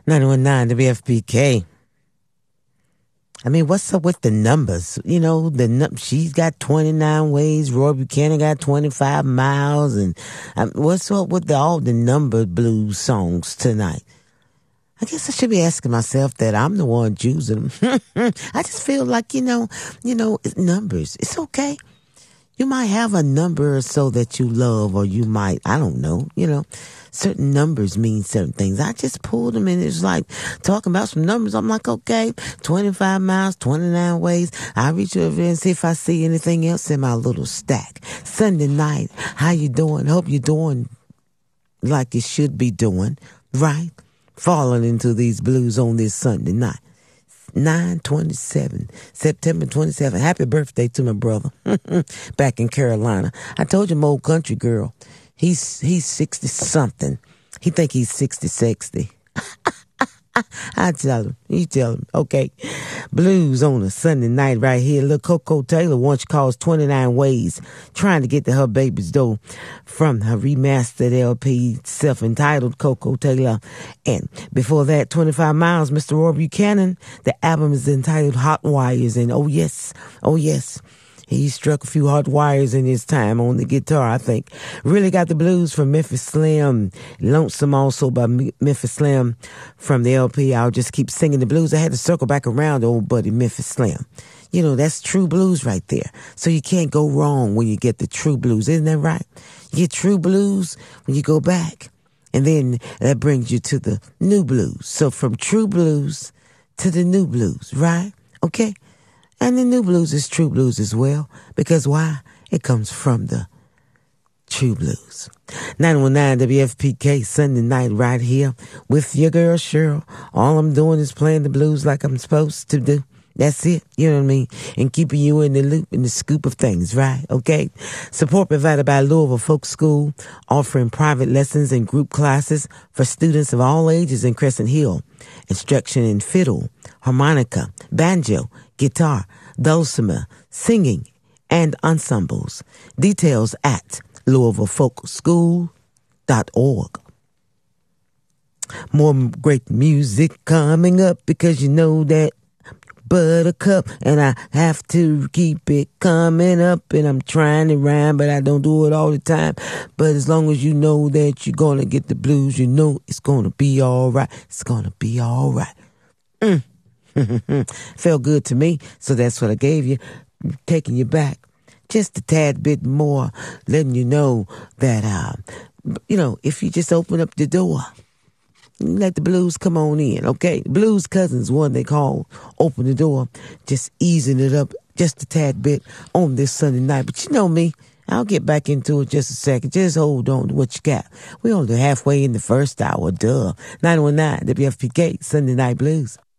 919 WFPK. I mean, what's up with the numbers? You know, she's got 29 ways. Roy Buchanan got 25 miles. And what's up with all the number blues songs tonight? I guess I should be asking myself that. I'm the one choosing them. I just feel like, you know, numbers. It's okay. You might have a number or so that you love, or you might, I don't know, certain numbers mean certain things. I just pulled them, and it's like talking about some numbers. I'm like, okay, 25 miles, 29 ways. I reach over and see if I see anything else in my little stack. Sunday night, how you doing? Hope you're doing like you should be doing, right? Falling into these blues on this Sunday night. 9/27, September 27. Happy birthday to my brother back in Carolina. I told you, I'm old country girl. He's 60 something. He think he's 60. I tell him. You tell him. Okay. Blues on a Sunday night right here. Little Coco Taylor once calls 29 Ways, trying to get to her baby's door from her remastered LP, self-entitled Coco Taylor. And before that, 25 Miles, Mr. Roy Buchanan. The album is entitled Hot Wires. And oh yes, he struck a few hot wires in his time on the guitar, I think. Really got the blues from Memphis Slim. Lonesome also by Memphis Slim from the LP. I'll Just Keep Singing the Blues. I had to circle back around to old buddy Memphis Slim. You know, that's true blues right there. So you can't go wrong when you get the true blues. Isn't that right? You get true blues when you go back. And then that brings you to the new blues. So from true blues to the new blues, right? Okay? And the new blues is true blues as well. Because why? It comes from the true blues. 919 WFPK, Sunday night right here with your girl Cheryl. All I'm doing is playing the blues like I'm supposed to do. That's it. You know what I mean? And keeping you in the loop, in the scoop of things, right? Okay? Support provided by Louisville Folk School, offering private lessons and group classes for students of all ages in Crescent Hill. Instruction in fiddle, harmonica, banjo, guitar, dulcimer, singing, and ensembles. Details at LouisvilleFolkSchool.org. More great music coming up, because you know that Buttercup, and I have to keep it coming up, and I'm trying to rhyme, but I don't do it all the time. But as long as you know that you're gonna get the blues, you know it's gonna be all right. It's gonna be all right. Felt good to me, so that's what I gave you. Taking you back just a tad bit more, letting you know that, if you just open up the door, let the blues come on in, okay? Blues Cousins, one they call Open the Door, just easing it up just a tad bit on this Sunday night. But you know me, I'll get back into it just a second. Just hold on to what you got. We're only halfway in the first hour, duh. 919 WFPK, Sunday Night Blues.